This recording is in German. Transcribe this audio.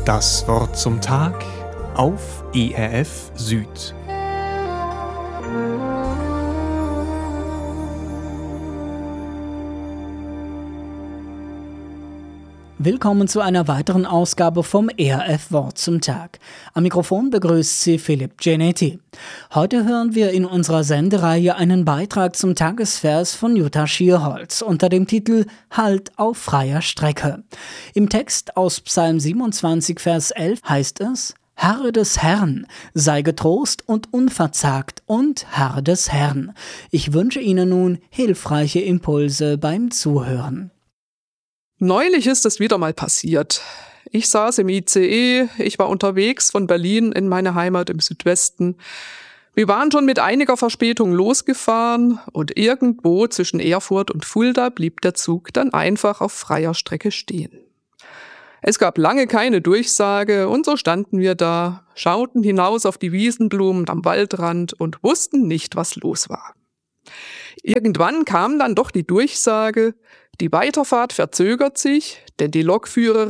Das Wort zum Tag auf ERF Süd. Willkommen zu einer weiteren Ausgabe vom ERF Wort zum Tag. Am Mikrofon begrüßt Sie Philipp Genetti. Heute hören wir in unserer Sendereihe einen Beitrag zum Tagesvers von Jutta Schierholz unter dem Titel Halt auf freier Strecke. Im Text aus Psalm 27, Vers 11 heißt es: Harre des Herrn, sei getrost und unverzagt und harre des Herrn. Ich wünsche Ihnen nun hilfreiche Impulse beim Zuhören. Neulich ist es wieder mal passiert. Ich saß im ICE, ich war unterwegs von Berlin in meine Heimat im Südwesten. Wir waren schon mit einiger Verspätung losgefahren und irgendwo zwischen Erfurt und Fulda blieb der Zug dann einfach auf freier Strecke stehen. Es gab lange keine Durchsage und so standen wir da, schauten hinaus auf die Wiesenblumen am Waldrand und wussten nicht, was los war. Irgendwann kam dann doch die Durchsage: Die Weiterfahrt verzögert sich, denn die Lokführerin